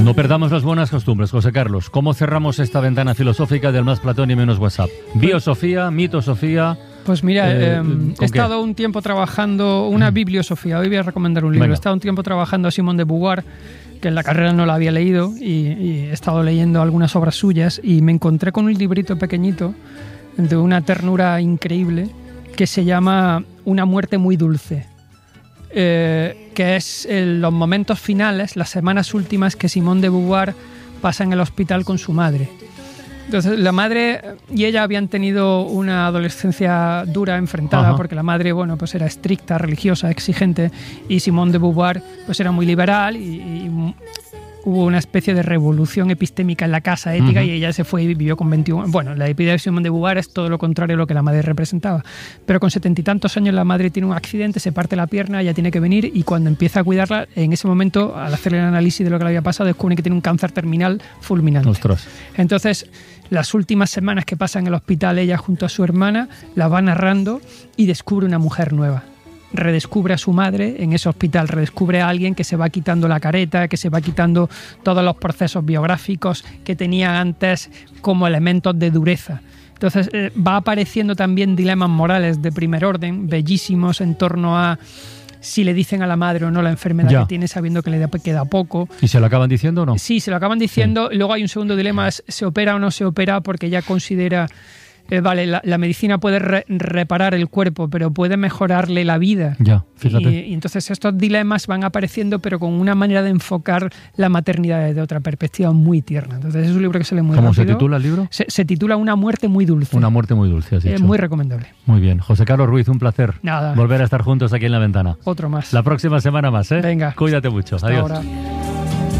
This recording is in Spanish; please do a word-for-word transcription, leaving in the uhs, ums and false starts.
No perdamos las buenas costumbres, José Carlos. ¿Cómo cerramos esta ventana filosófica del Más Platón y Menos WhatsApp? Biosofía, mitosofía... Pues mira, eh, eh, he estado un tiempo trabajando una bibliosofía. Hoy voy a recomendar un libro. Venga. He estado un tiempo trabajando a Simone de Beauvoir, que en la carrera no la había leído, y, y he estado leyendo algunas obras suyas y me encontré con un librito pequeñito de una ternura increíble que se llama Una muerte muy dulce, eh, que es en los momentos finales, las semanas últimas que Simone de Beauvoir pasa en el hospital con su madre. Entonces, la madre y ella habían tenido una adolescencia dura, enfrentada, Ajá. porque la madre, bueno, pues era estricta, religiosa, exigente, y Simone de Beauvoir, pues era muy liberal, y, y hubo una especie de revolución epistémica en la casa ética, uh-huh. y ella se fue y vivió con veintiuno. Bueno, la vida de Simone de Beauvoir es todo lo contrario a lo que la madre representaba. Pero con setenta y tantos años la madre tiene un accidente, se parte la pierna, ella tiene que venir, y cuando empieza a cuidarla, en ese momento, al hacer el análisis de lo que le había pasado, descubre que tiene un cáncer terminal fulminante. Ostras. Entonces, las últimas semanas que pasa en el hospital, ella junto a su hermana, la va narrando y descubre una mujer nueva. Redescubre a su madre en ese hospital, redescubre a alguien que se va quitando la careta, que se va quitando todos los procesos biográficos que tenía antes como elementos de dureza. Entonces eh, va apareciendo también dilemas morales de primer orden, bellísimos, en torno a si le dicen a la madre o no la enfermedad ya. que tiene, sabiendo que le queda poco. ¿Y se lo acaban diciendo o no? Sí, se lo acaban diciendo. Sí. Luego hay un segundo dilema, es, ¿se opera o no se opera? Porque ella considera... Eh, vale, la, la medicina puede re, reparar el cuerpo, pero puede mejorarle la vida. Ya, fíjate. Y, y entonces estos dilemas van apareciendo, pero con una manera de enfocar la maternidad desde otra perspectiva muy tierna. Entonces es un libro que se lee muy ¿Cómo rápido. se titula el libro? Se, se titula Una muerte muy dulce. Una muerte muy dulce, has dicho. Eh, muy recomendable. Muy bien. José Carlos Ruiz, un placer. Nada. Volver a estar juntos aquí en La Ventana. Otro más. La próxima semana más, ¿eh? Venga. Cuídate mucho. Hasta Adiós. Ahora.